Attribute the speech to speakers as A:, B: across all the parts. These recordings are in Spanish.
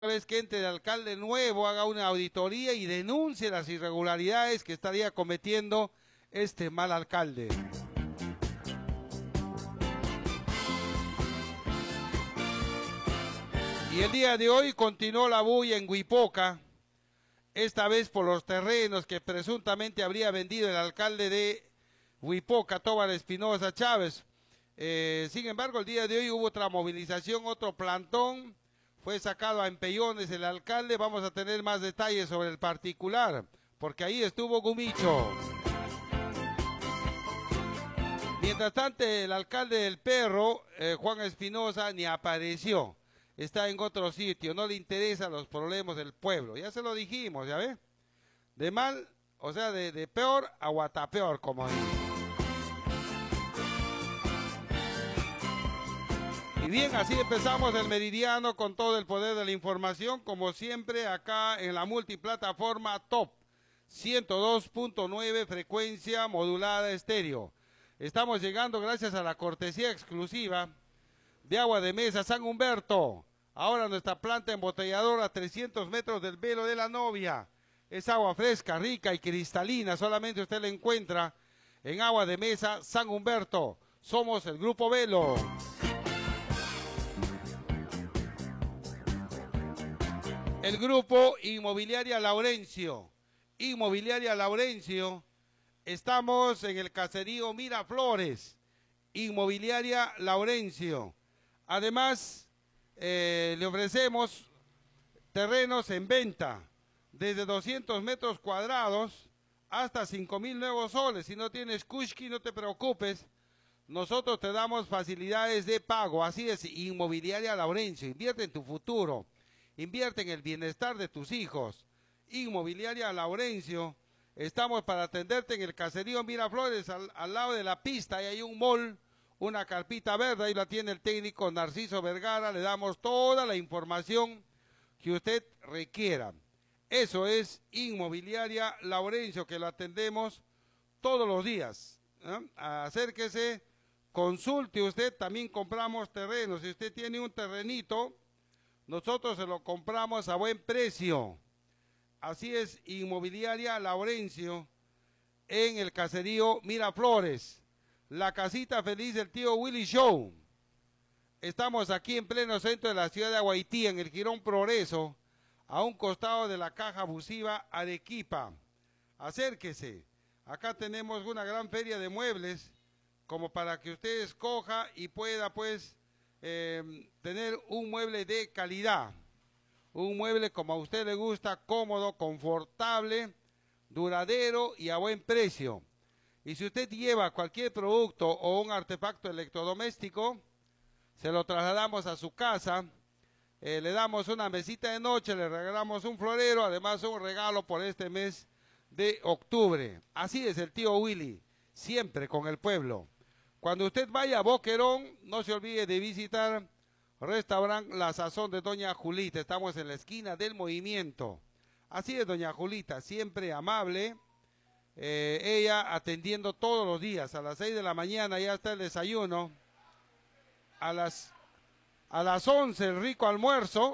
A: vez que entre el alcalde nuevo, haga una auditoría y denuncie las irregularidades que estaría cometiendo este mal alcalde. Y el día de hoy continuó la bulla en Huipoca, esta vez por los terrenos que presuntamente habría vendido el alcalde de Huipoca, Tobar Espinosa Chávez. Sin embargo, el día de hoy hubo otra movilización, otro plantón, fue sacado a empellones el alcalde. Vamos a tener más detalles sobre el particular, porque ahí estuvo Gumicho. Mientras tanto, el alcalde del Perro, Juan Espinosa, ni apareció. Está en otro sitio, no le interesan los problemas del pueblo. Ya se lo dijimos, ¿ya ve? De mal, o sea, de peor a guatapeor, como dice. Y bien, así empezamos el meridiano con todo el poder de la información, como siempre acá en la multiplataforma Top 102.9 frecuencia modulada estéreo. Estamos llegando gracias a la cortesía exclusiva de Agua de Mesa San Humberto. Ahora nuestra planta embotelladora a 300 metros del velo de la novia. Es agua fresca, rica y cristalina. Solamente usted la encuentra en Agua de Mesa San Humberto. Somos el Grupo Velo. El Grupo Inmobiliaria Laurencio. Inmobiliaria Laurencio. Estamos en el caserío Miraflores. Inmobiliaria Laurencio. Además, le ofrecemos terrenos en venta desde 200 metros cuadrados hasta 5.000 nuevos soles. Si no tienes Kushki, no te preocupes. Nosotros te damos facilidades de pago. Así es, Inmobiliaria Laurencio. Invierte en tu futuro. Invierte en el bienestar de tus hijos. Inmobiliaria Laurencio. Estamos para atenderte en el caserío Miraflores, al lado de la pista. Ahí hay un mall, una carpita verde, ahí la tiene el técnico Narciso Vergara. Le damos toda la información que usted requiera. Eso es Inmobiliaria Laurencio, que lo atendemos todos los días. Acérquese, consulte usted. También compramos terrenos. Si usted tiene un terrenito, nosotros se lo compramos a buen precio. Así es, Inmobiliaria Laurencio, en el caserío Miraflores. La casita feliz del tío Willy Show. Estamos aquí en pleno centro de la ciudad de Aguaití, en el Jirón Progreso, a un costado de la caja abusiva Arequipa. Acérquese. Acá tenemos una gran feria de muebles, como para que usted escoja y pueda, pues, tener un mueble de calidad. Un mueble como a usted le gusta, cómodo, confortable, duradero y a buen precio. Y si usted lleva cualquier producto o un artefacto electrodoméstico, se lo trasladamos a su casa, le damos una mesita de noche, le regalamos un florero, además un regalo por este mes de octubre. Así es el tío Willy, siempre con el pueblo. Cuando usted vaya a Boquerón, no se olvide de visitar Restaurante La Sazón de Doña Julita. Estamos en la esquina del Movimiento. Así es, Doña Julita, siempre amable. Ella atendiendo todos los días. A las 6 de la mañana ya está el desayuno. A las 11 el rico almuerzo.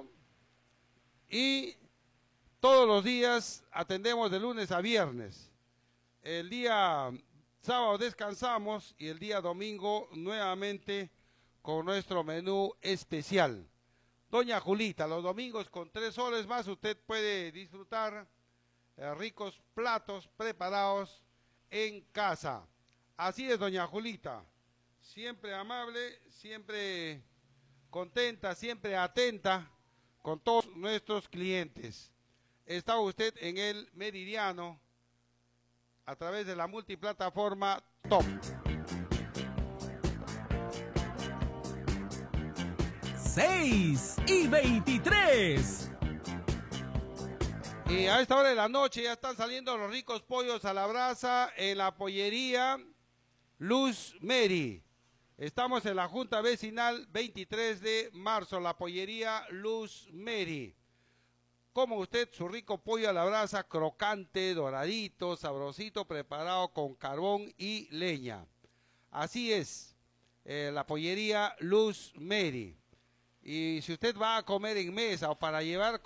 A: Y todos los días atendemos de lunes a viernes. El día sábado descansamos y el día domingo nuevamente con nuestro menú especial. Doña Julita, los domingos con 3 soles más usted puede disfrutar ricos platos preparados en casa. Así es, Doña Julita, siempre amable, siempre contenta, siempre atenta con todos nuestros clientes. Está usted en el Meridiano a través de la multiplataforma Top.
B: 6:23.
A: Y a esta hora de la noche ya están saliendo los ricos pollos a la brasa en la pollería Luz Mary. Estamos en la Junta Vecinal 23 de marzo, la pollería Luz Mary. Como usted su rico pollo a la brasa, crocante, doradito, sabrosito, preparado con carbón y leña. Así es, la pollería Luz Mary. Y si usted va a comer en mesa o para llevar